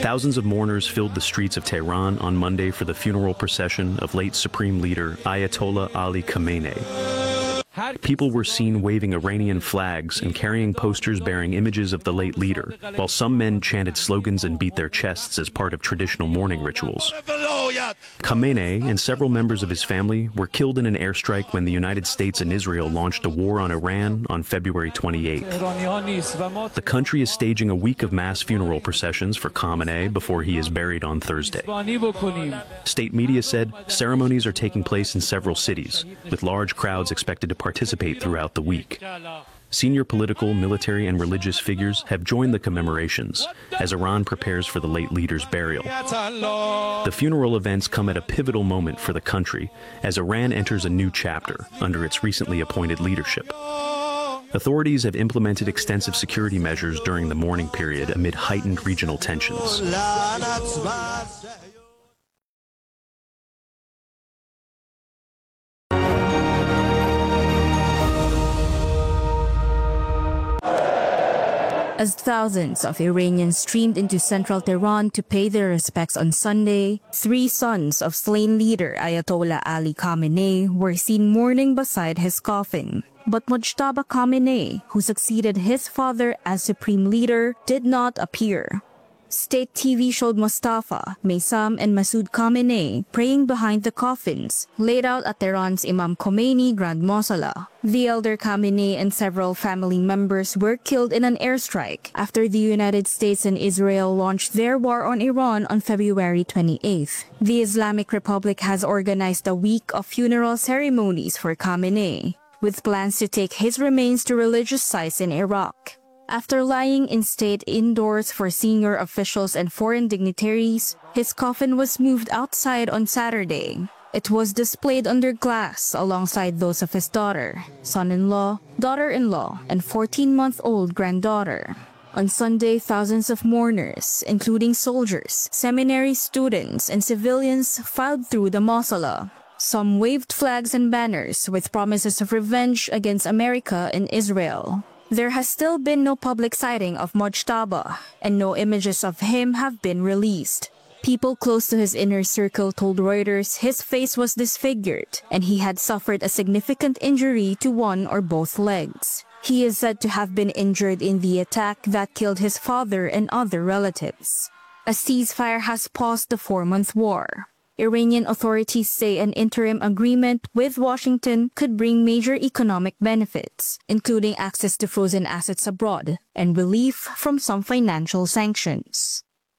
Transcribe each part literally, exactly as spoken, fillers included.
Thousands of mourners filled the streets of Tehran on Monday for the funeral procession of late Supreme Leader Ayatollah Ali Khamenei. People were seen waving Iranian flags and carrying posters bearing images of the late leader, while some men chanted slogans and beat their chests as part of traditional mourning rituals. Khamenei and several members of his family were killed in an airstrike when the United States and Israel launched a war on Iran on February twenty-eighth. The country is staging a week of mass funeral processions for Khamenei before he is buried on Thursday. State media said ceremonies are taking place in several cities, with large crowds expected to participate throughout the week. Senior political, military, and religious figures have joined the commemorations as Iran prepares for the late leader's burial. The funeral events come at a pivotal moment for the country as Iran enters a new chapter under its recently appointed leadership. Authorities have implemented extensive security measures during the mourning period amid heightened regional tensions. As thousands of Iranians streamed into central Tehran to pay their respects on Sunday, three sons of slain leader Ayatollah Ali Khamenei were seen mourning beside his coffin. But Mojtaba Khamenei, who succeeded his father as supreme leader, did not appear. State T V showed Mustafa, Maysam, and Masoud Khamenei praying behind the coffins, laid out at Tehran's Imam Khomeini Grand Mosala. The elder Khamenei and several family members were killed in an airstrike after the United States and Israel launched their war on Iran on February twenty-eighth. The Islamic Republic has organized a week of funeral ceremonies for Khamenei, with plans to take his remains to religious sites in Iraq. After lying in state indoors for senior officials and foreign dignitaries, his coffin was moved outside on Saturday. It was displayed under glass alongside those of his daughter, son-in-law, daughter-in-law, and fourteen-month-old granddaughter. On Sunday, thousands of mourners, including soldiers, seminary students, and civilians, filed through the mausoleum. Some waved flags and banners with promises of revenge against America and Israel. There has still been no public sighting of Mojtaba, and no images of him have been released. People close to his inner circle told Reuters his face was disfigured, and he had suffered a significant injury to one or both legs. He is said to have been injured in the attack that killed his father and other relatives. A ceasefire has paused the four-month war. Iranian authorities say an interim agreement with Washington could bring major economic benefits, including access to frozen assets abroad and relief from some financial sanctions.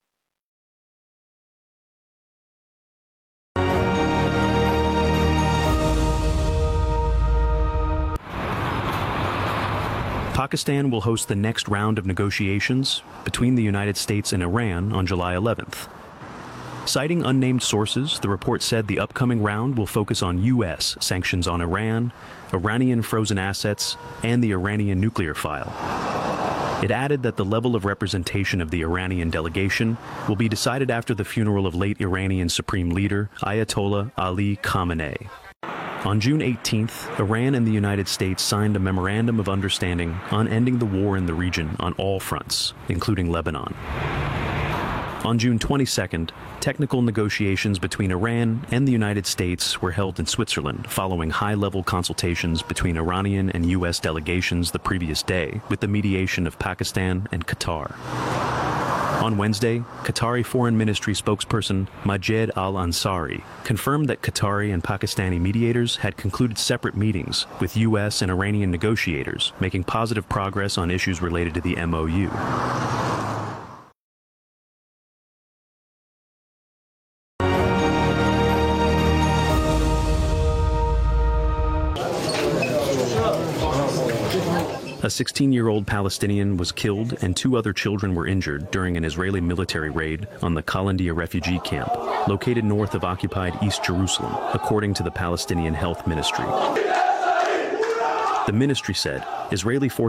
Pakistan will host the next round of negotiations between the United States and Iran on July eleventh. Citing unnamed sources, the report said the upcoming round will focus on U S sanctions on Iran, Iranian frozen assets, and the Iranian nuclear file. It added that the level of representation of the Iranian delegation will be decided after the funeral of late Iranian Supreme Leader Ayatollah Ali Khamenei. On June eighteenth, Iran and the United States signed a memorandum of understanding on ending the war in the region on all fronts, including Lebanon. On June twenty-second, technical negotiations between Iran and the United States were held in Switzerland following high-level consultations between Iranian and U S delegations the previous day with the mediation of Pakistan and Qatar. On Wednesday, Qatari Foreign Ministry spokesperson Majed Al-Ansari confirmed that Qatari and Pakistani mediators had concluded separate meetings with U S and Iranian negotiators, making positive progress on issues related to the M O U. A sixteen-year-old Palestinian was killed and two other children were injured during an Israeli military raid on the Qalandia refugee camp, located north of occupied East Jerusalem, according to the Palestinian Health Ministry. The ministry said Israeli forces